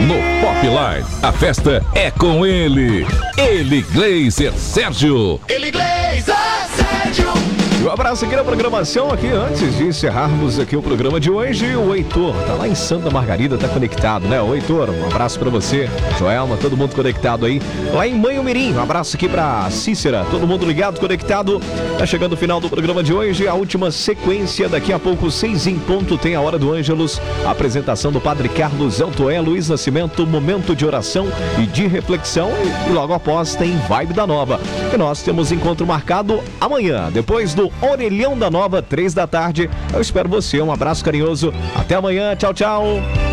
no Pop Line. A festa é com ele, Gleiser Sérgio. Gleiser Sérgio. Um abraço aqui na programação, aqui antes de encerrarmos aqui o programa de hoje, o Heitor tá lá em Santa Margarida, tá conectado, né? O Heitor, um abraço pra você, Joelma, todo mundo conectado aí. Lá em Manhumirim, um abraço aqui pra Cícera, todo mundo ligado, conectado. Tá chegando o final do programa de hoje, a última sequência, daqui a pouco, 6 em ponto, tem a Hora do Ângelus, a apresentação do Padre Carlos Altoé, Luiz Nascimento, momento de oração e de reflexão, e logo após tem Vibe da Nova. E nós temos encontro marcado amanhã, depois do Orelhão da Nova, 3 da tarde. Eu espero você, um abraço carinhoso, até amanhã, tchau, tchau.